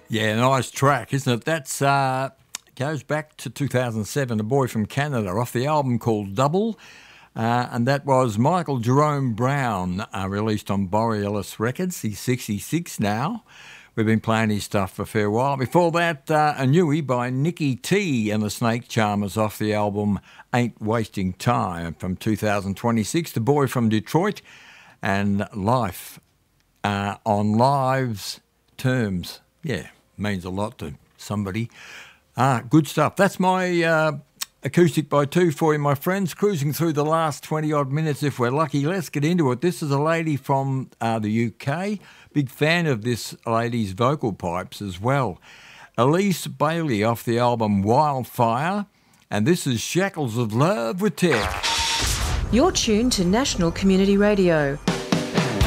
Yeah, nice track, isn't it? That's goes back to 2007, A Boy from Canada, off the album called Double. And that was Michael Jerome Brown, released on Borealis Records. He's 66 now. We've been playing his stuff for a fair while. Before that, A Newie by Nicky T and the Snake Charmers off the album Ain't Wasting Time from 2026. The Boy from Detroit and Life on Live's Terms. Yeah, means a lot to somebody. Good stuff. That's my Acoustic by Two for you, my friends. Cruising through the last 20-odd minutes if we're lucky. Let's get into it. This is a lady from the UK. Big fan of this lady's vocal pipes as well. Elise Bailey off the album Wildfire. And this is Shackles of Love with Tech. You're tuned to National Community Radio.